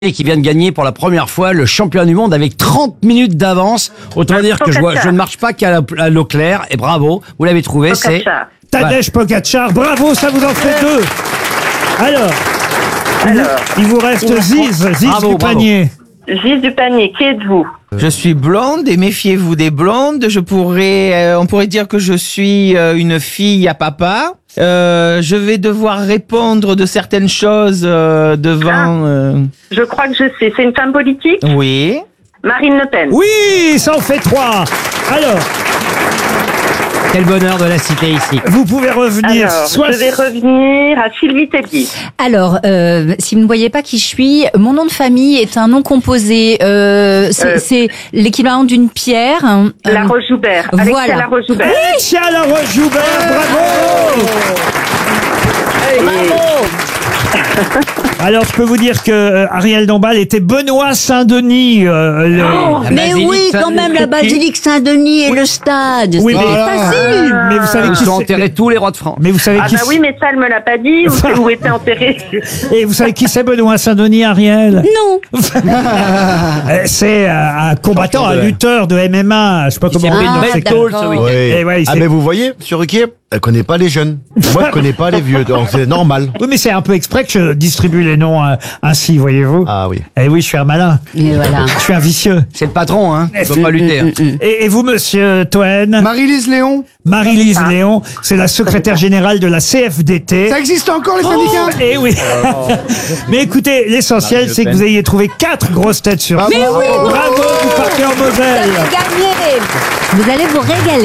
Et qui vient de gagner pour la première fois le championnat du monde avec 30 minutes d'avance. Autant dire que je ne marche pas qu'à l'eau claire. Et bravo, vous l'avez trouvé, c'est Tadej Pogacar. Bravo, ça vous en fait deux. Alors, il vous reste Ziz du panier. Ziz du panier, qui êtes-vous? Je suis blonde et méfiez-vous des blondes. On pourrait dire que je suis une fille à papa. Je vais devoir répondre de certaines choses devant... Je crois que je sais. C'est une femme politique? Oui. Marine Le Pen. Oui, ça en fait 3. Alors, quel bonheur de la citer ici. vous pouvez revenir. Je vais revenir à Sylvie Tellier. Alors, si vous ne voyez pas qui je suis, mon nom de famille est un nom composé. C'est l'équivalent d'une pierre. La Roche-Joubert. Voilà. La Roche-Joubert. Alexia La Roche-Joubert, bravo. Alors, je peux vous dire que Ariel Dombal était Benoît Saint-Denis. Mais oui, quand même, la basilique Saint-Denis et le stade. Oui, c'est mais- facile. Mais vous savez Ils qui sont c'est- enterrés tous les rois de France. Mais vous savez Ah qui bah oui, mais ça, elle me l'a pas dit. Où était enterré? Et vous savez qui c'est Benoît Saint-Denis, Ariel? Non. C'est un combattant, un lutteur de MMA. Je sais pas comment s'est pris une on belle dit. tôle ce week-end. Et ouais, Ah c'est- mais vous voyez, Monsieur Ruquier, elle connaît pas les jeunes. Moi, je connais pas les vieux, donc c'est normal. Oui, mais c'est un peu exprès que je distribue les noms ainsi, voyez-vous. Ah oui. Eh oui, je suis un malin. Et voilà. Je suis un vicieux. C'est le patron, hein. Il faut pas lutter. hein. Et vous, monsieur Toen? Marie-Lise Léon. Marie-Lise Léon, c'est la secrétaire générale de la CFDT. Ça existe encore les syndicats? Eh oui. Mais écoutez, l'essentiel, c'est que vous ayez trouvé 4 grosses têtes sur 6. Bravo, vous partez en Moselle. Vous gagnez. Vous allez vous régaler.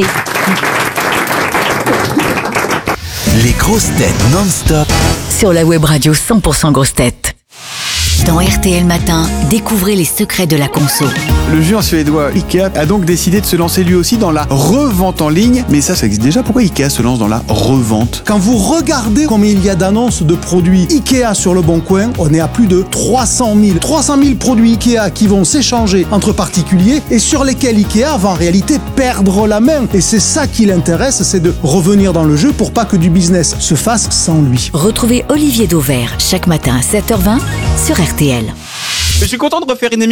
Les grosses têtes non-stop. Sur la web radio 100% grosses têtes. Dans RTL Matin, découvrez les secrets de la conso. Le géant suédois Ikea a donc décidé de se lancer lui aussi dans la revente en ligne. Mais ça existe déjà. Pourquoi Ikea se lance dans la revente? Quand vous regardez combien il y a d'annonces de produits Ikea sur le Bon Coin, on est à plus de 300 000. 300 000 produits Ikea qui vont s'échanger entre particuliers et sur lesquels Ikea va en réalité perdre la main. Et c'est ça qui l'intéresse, c'est de revenir dans le jeu pour pas que du business se fasse sans lui. Retrouvez Olivier Dauvert chaque matin à 7h20 sur RTL. Je suis content de refaire une émission